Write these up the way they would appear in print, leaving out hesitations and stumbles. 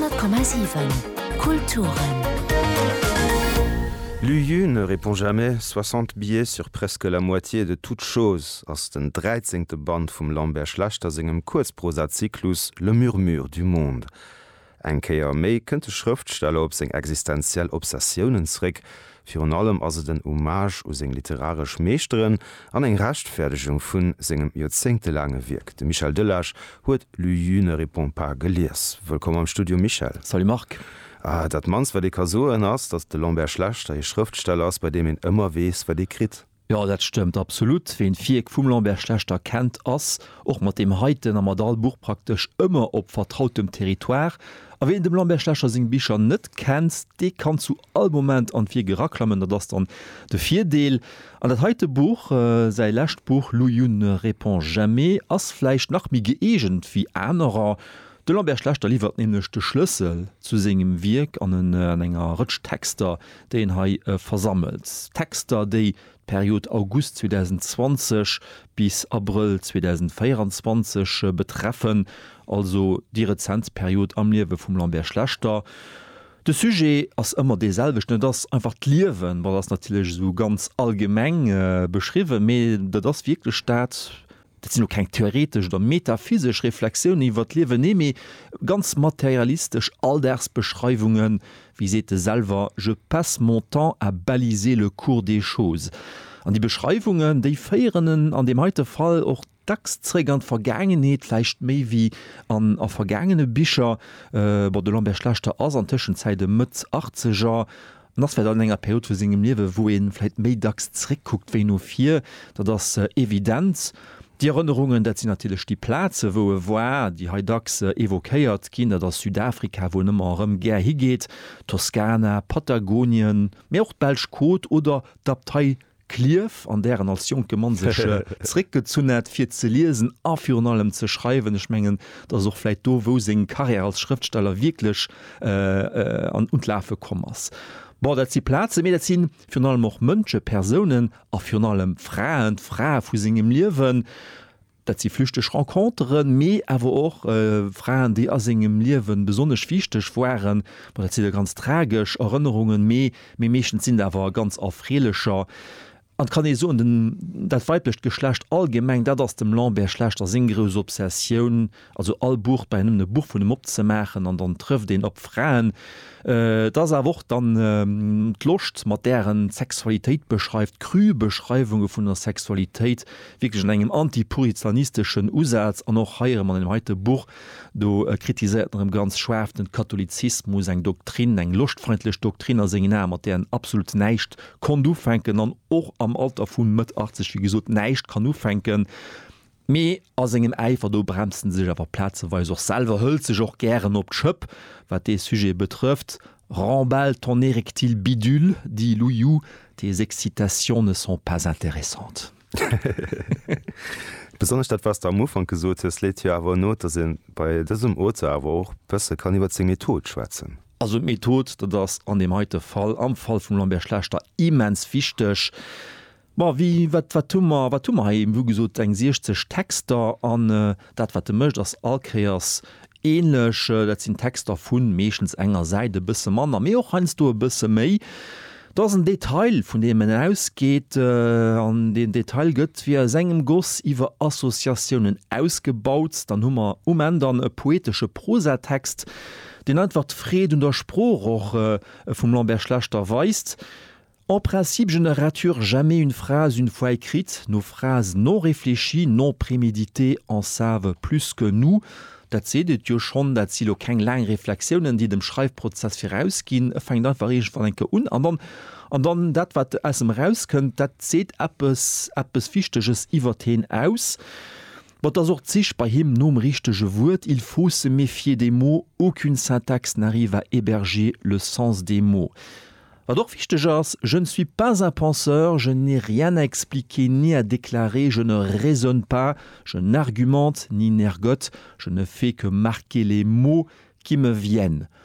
100,7 Kulturen. L'UU ne répond jamais, 60 billets sur presque la moitié de toute chose aus den 13. Band vum Lambert Schlachter singem Kurzprosazyklus Le Murmure du Monde. Eng Keier méi kënnte Schriftsteller op seg existenziell Obsessionensrick, fir an allem as den Hommage ou seg literarisch Meesteren an eng Rechtfertigung vun segem jahrzehntelange Wirk. De Michel Delage huet L'UU ne répond pas geliers. Willkommen am Studio Michel. Salut Marc. Dat mans war de Kasoen ass, dats de Lambert Schlachter e Schriftsteller ass, bei dem en ëmmer wees war de krit. Ja, dat stimmt absolut. Wen Viereck vum Lambert Schlachter kennt ass, och mat dem heiten am Madalbuch praktisch ëmmer op vertrautem Territoire. A wen dem Lambert Schlachter sing Bicher net kennst, de kann zu all moment an vier geraklammen, dat das dann de 4 Deel. An dat heite Buch, sei Lächtbuch L'UU ne répond jamais, ass fleisch nach mi geegent wie anderer. De Lambert Schlachter liefert nämlich de Schlüssel zu singem Wirk an enger Rutsch-Texter, den versammelt. Texter, die Periode August 2020 bis April 2024 betreffen, also die Rezenzperiode am Liewe vom Lambert Schlachter. De Sujet ass immer deselwech, das einfach liewen, war das natürlich so ganz allgemeng beschrieben, me das wirklich staat. Das sind noch kein theoretisch oder metaphysisch Reflexion iwwer lewe nemi ganz materialistisch allers Beschreibungen, wie sete selber je passe mon temps à baliser le cours des choses. An die Beschreibungen déi féierenen an dem heute Fall och dacsträgern Vergangenheet fleicht méi wie an a vergangene Bicher bei de Lambert Schlachter as an Tschenzeite mit 80er. Das wär dann enger Periode für singem Liewe, wo en vielleicht méi dacsträg guckt wie no 4, da das Evidenz. Die Erinnerungen, dat sind natürlich die Plätze, wo war die Heidax evokéiert Kinder das Südafrika, wo nimmer ger higeht, Toskana, Patagonien, mehr auch Belschkot oder d'Abtei Klief, an deren als Junggemann sich zurückge zu net fir ze lesen, a für allem zu schreiben. Ich mengen, dass auch vielleicht do wo sing Karriere als Schriftsteller wirklich an Unlafe kommmers. Dat sie Plaze Medizin für allem auch Mënsche Personen a für allem Frauen Fra vu singem Liewen, dat sie flüchtech rencontren, me awer auch Frauen, die as singem Liewen besonders wichtig waren, dat sie ganz tragisch Erinnerungen meschen sind awer ganz aufrelescher. Und kann ich so dat weiblecht Geschlecht allgemeng, dat ass dem Lambert Schlachter singgrous Obsession, also all Buch bei einem Buch von dem opzemachen, an dann trifft den op Frauen. Das er woch dann locht mat deren Sexualität beschreibt, Beschreibungen von der Sexualität, wirklich engem antipuritanistischen Usatz an noch heiere man im heute Buch do kritisiert dem ganz schwerften Katholizismus, eng Doktrin, eng luchtfreundlich Doktriner singen mat deren absolut neicht kon du fenken an och am Alter vun mit 80 wie gesot neicht kann du fenken. Me as engem Eifer do bremsen sich awer Platze, weil soch selber höllt sich auch gern op Schëpp, wat de Sujet betrifft. Remballe ton érectile bidule, dit L'UU, tes excitations ne sont pas intéressantes. Besonders dat was der Mofang gesot lädt ja awer not sinn bei diesem Ozer awer auch bësse kann iwwer ze Method schwätzen. Also Method, das an dem heute Fall am Fall vum Lambert Schlachter immens wichtig. Wie wat wo gesot eng 60 Texter an dat wat de mcht as Alkreiers ähnlich, dat sind Texter vun méchens enger Seite bisse Mann mé och hanst du bisse méi. Das ein Detail, von dem man ausgeht, an den Detail gëtt wie segem Goss iwwer Assoziationen ausgebaut, dann hummer dann e poetische Prosatext, den einfach Fred und der Spruch auch vom Lambert Schlachter weist. En principe, je ne rature jamais une phrase une fois écrite. Nos phrases non réfléchies, non préméditées en savent plus que nous. Dat sedet jo schon, dat sie lo keng lang Reflexionen, die dem Schreibprozess vorausgehen, fängt einfach von enke an dann dat wat aus dem rauskönnt, dat seht appes fichteches Iverten aus. Aber das auch sich bei him nom richtige Wort, il faut se méfier des mots, aucune syntaxe n'arrive à héberger le sens des mots. Alors, je ne suis pas un penseur, je n'ai rien à expliquer ni à déclarer, je ne raisonne pas, je n'argumente ni n'ergote, je ne fais que marquer les mots qui me viennent.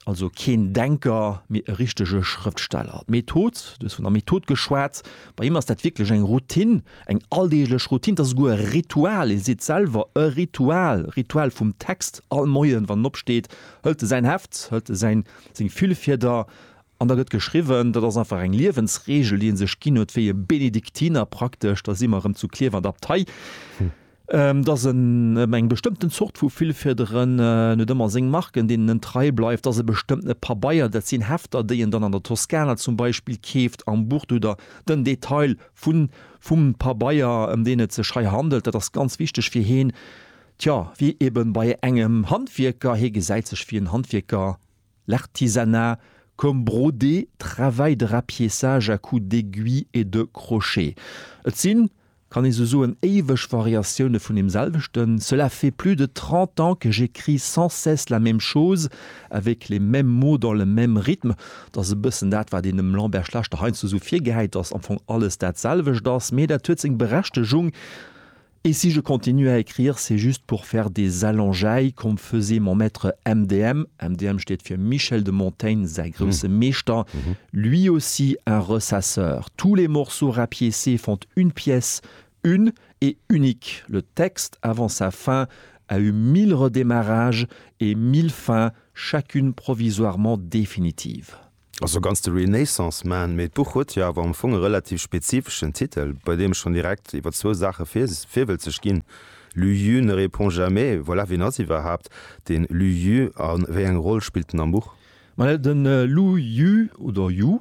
also kein Denker mit richtige Schriftsteller. Methode, das von der Methode geschwärzt, bei ihm ist das wirklich eine Routine, eine alltägliche Routine, das ist gut ein Ritual, er sieht selber ein Ritual vom Text, allmoien, wann absteht, hält sein Heft, hält sein Füllfeder, und da wird geschrieben, dass das einfach eine Lebensregel, die in sich kinot wie Benediktiner praktisch, da sind wir im zu klären Abtei. Das eng bestimmten Zucht wo Vielfireren net immer sing machen, den trei bleibt, dass bestimmte paar Bayier, dat sind Hefter, die dann an der Toskana zum Beispiel käft am Buch oder den Detail vum paar Bayier, denen ze schrei handelt, das ganz wichtig für hin. Tja, wie eben bei engem Handwerker he geseit sech wie ein Handwerker l'artisanat comme brodé, travail de rapiessage à coups d'aiguille et de crochet. Et sind kann ich so une ewig Variation von demselben. Cela fait plus de 30 ans que j'écris sans cesse la même chose, avec les mêmes mots dans le même rythme. Das ein bisschen das, was in dem Lambert Schlachter heinz so viel geheit, dass am Anfang alles dasselbe das, mais der tut sich Berechtigung. Et si je continue à écrire, c'est juste pour faire des allongeailles comme faisait mon maître MDM. MDM steht für Michel de Montaigne, sein großer Meister. Lui aussi un ressasseur. Tous les morceaux rapiécés font une pièce, une et unique. Le texte, avant sa fin, a eu 1000 redémarrages et 1000 fins, chacune provisoirement définitive. Also ganz de Renaissance man mit Buch huet ja war am Fong relativ spezifischen Titel, bei dem schon direkt iwwer zo Sache firwel ze ginn. Luyu ne répond jamais, voilà wie nas überhaupt den Luyu an wéi eng Rolle spielten am Buch. Mal den Luyu oder Yu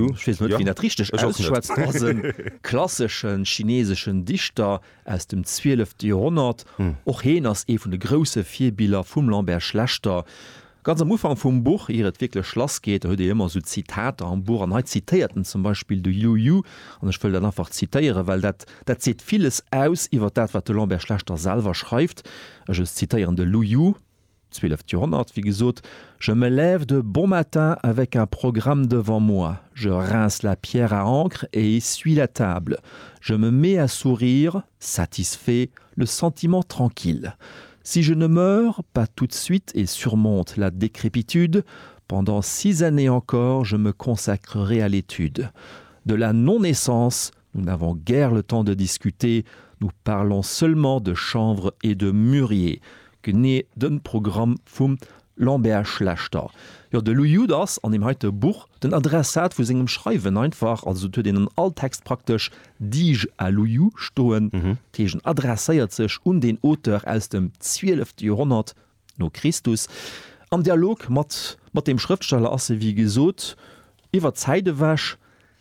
klassischen chinesischen Dichter aus dem 12. Jahrhundert och hin ass e vun de grosse Vierbilder vum Lambert Schlachter. Ganz am Anfang vom Buch, ihr wirklich Schloss geht, hört ihr immer so Zitate am Buch an zitierten zum Beispiel de Yu und ich will dann einfach zitieren, weil das sieht vieles aus über das, was der Lambert Schlachter selber schreibt. Ich zitiere de Yu, 12. Jahrhundert, wie gesagt, je me lève de bon matin avec un programme devant moi. Je rince la pierre à encre et essuie la table. Je me mets à sourire, satisfait, le sentiment tranquille. Si je ne meurs pas tout de suite et surmonte la décrépitude, pendant 6 années encore, je me consacrerai à l'étude. De la non-naissance, nous n'avons guère le temps de discuter, nous parlons seulement de chanvre et de mûrier, que né d'un programme vom Lambert Schlachter. Ja, de Luyu das an dem heute Buch den Adressat vu singem Schreiben einfach, also zu den Alltext praktisch Dige a Luyu stoen, tegen adressiert sich und den Autor aus dem 12. Jahrhundert no Christus. Am Dialog mat dem Schriftsteller asse wie gesot, iwwer Zeidewasch,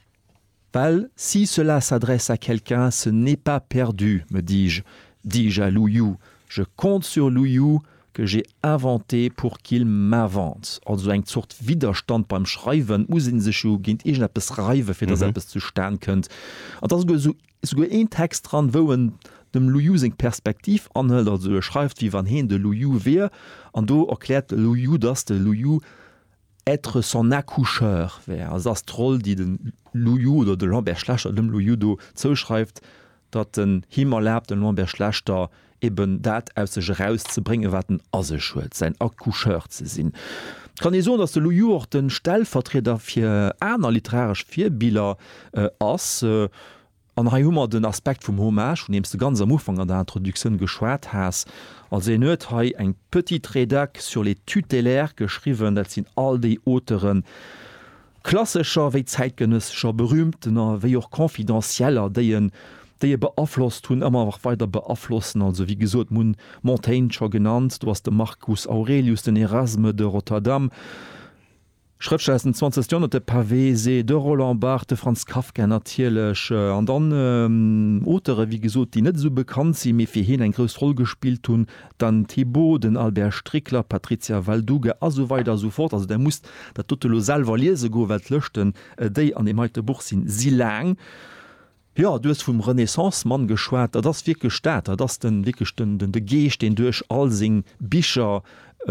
weil si cela s'adresse à quelqu'un, ce n'est pas perdu, me dis-je. Dige à Luyu. Je compte sur Luyu, que j'ai inventé pour qu'il m'invente. Also eng Zucht Widerstand beim Schreiben, usin se scho ginint ich etwas reive, fir das etwas zu stehen könnt. Und das ist so ein Text dran, wo dem Luyu Perspektiv anhält, also schreibt, wie wann hin de Luyu wär, und do erklärt Luyu, dass de Luyu être son accoucheur wär. Also das Troll, die den Luyu oder de Lambert Schlachter dem Luyu do zuschreibt, dat den him erlaubt den Lambert Schlachter eben dat aus sich rauszubringen, wat den asse schuld, sein Accoucheur zu sinn. Kann ich so, dass der Luyu auch den Stellvertreter für einer literarisch Vierbilder ass, an Hummer den Aspekt vom Hommage, von dem du ganz am Anfang an der Introduktion geschwert hast. Also er hat ein petit Redac sur les tutélaires geschrieben, das sind all die Autoren klassischer wie zeitgenössischer berühmtener wie auch konfidenzieller, die beabflusst hun immer auch weiter beabflussen, also wie gesot Montaigne schon genannt, du hast den Marcus Aurelius, den Erasme de Rotterdam, Schriftsteller 20. Jahrhundert, de Pavese, de Roland Barthes, de Franz Kafka natürlich, an dann Autoren wie gesot, die net so bekannt sind, mir für hin ein größt Rolle gespielt hun, dann Thibaut, den Albert Strickler, Patricia Valduge, also weiter so fort, also der muss der totalo selber lese go wat löschten, die an dem heute Buch sind sie lang. Ja, du hast vom Renaissance-Mann geschwärzt, das wirklich statt, das den wirklich den Geist, den durch all sing Bücher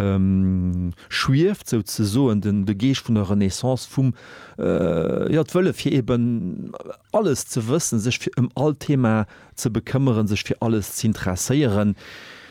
schwirft, so den Geist von der Renaissance vom Wölle für eben alles zu wissen, sich für Allthema zu bekümmern, sich für alles zu interessieren.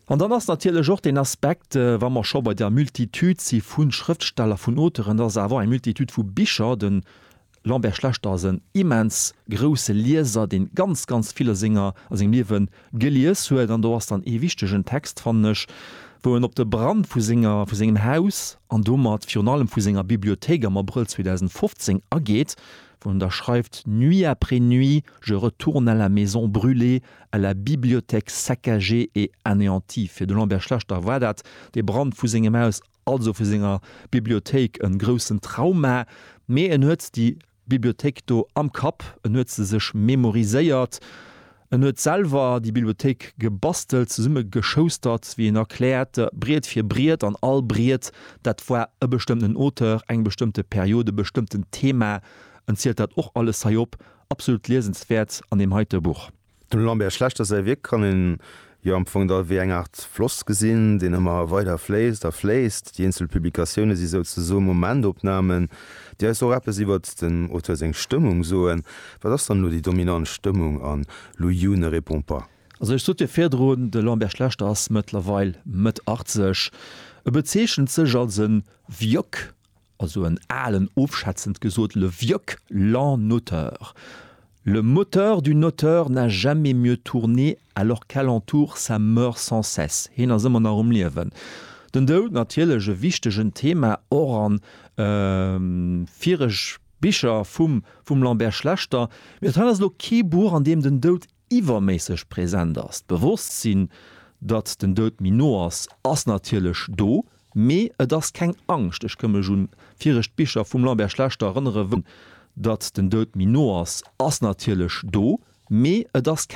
Und dann hast natürlich auch den Aspekt, wenn man schon bei der Multitude sie vun Schriftsteller vun Autoren, das war ein Multitude vu Bicher, den Lambert Schlechter sind immens große Leser, den ganz viele Sänger aus dem Leben gelies hue, dann du hast dann wichtigen Text fandch, wo op der Brand vu segem Haus an dummer Fionalem vu senger Bibliothek am April 2015 ergeht, wo der schreibt nuit après nuit, je retourne à la maison brûlée, à la bibliothèque saccagée et anéantie. Für de Lambert Schlechter war dat de Brand vu segem Haus, also vu senger Bibliothek en großen Trauma, me en huet die Bibliothek do am Kap, en huet ze sech memoriséiert, en huet selber die Bibliothek gebastelt, summe geschoustert, wie en erklärt, Breet fir Breet an all Breet, dat war e bestimmten Autor, eng bestimmte Periode, bestimmten Thema, zielt dat och alles sei op, absolut lesenswert an dem heute Buch. Den Lambert Schlechter sei weg kann in ja am Anfang der wie eng Art Floss gesinn, den immer weiter fläst, die Einzelpublikationen sie so Momentopnahmen, der so rappe sie wat den Autor seg Stimmung soen, war das dann nur die dominante Stimmung an Louis ne répond pas. Also ich sollte firdroen de Lambert Schlechter ass mittlerweile mit 80 bezeschen sech als een Wiek, also en allen aufschätzend gesot le vieux lent noteur. Le moteur du noteur n'a jamais mieux tourné alors qu'alentour ça meurt sans cesse. Hinner simmer nach umliewen. Den Doud natürlichge wichtigen Thema or an virech Bicher vum Lambert Schlechter, mit hannners lo Kibour an dem den Doud iwwermäßig präsent ist. Bewusst sinn, dat den Doud Minors ass natürlichch do, me das kein Angst. Ich komme schon vircht Bicher vum Lambert Schlechter erinnere, dat den Doud Minors ass natürlich do, me das